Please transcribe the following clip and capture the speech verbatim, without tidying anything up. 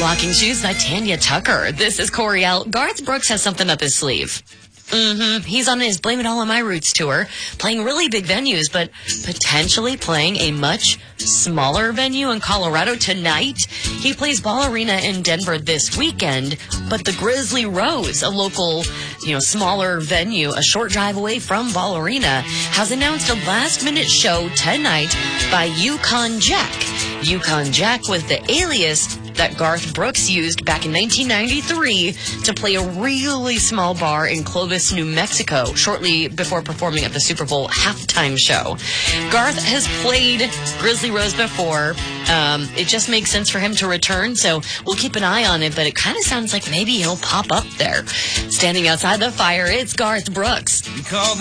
Walking Shoes by Tanya Tucker. This is Coriel. Garth Brooks has something up his sleeve. Mm-hmm. He's on his Blame It All on My Roots tour, playing really big venues, but potentially playing a much smaller venue in Colorado tonight. He plays Ball Arena in Denver this weekend, but the Grizzly Rose, a local, you know, smaller venue a short drive away from Ball Arena, has announced a last-minute show tonight by Yukon Jack. Yukon Jack was the alias that Garth Brooks used back in nineteen ninety-three to play a really small bar in Clovis, New Mexico, shortly before performing at the Super Bowl halftime show. Garth has played Grizzly Rose before. Um, it just makes sense for him to return, so we'll keep an eye on it, but it kind of sounds like maybe he'll pop up there. Standing outside the fire, it's Garth Brooks. You call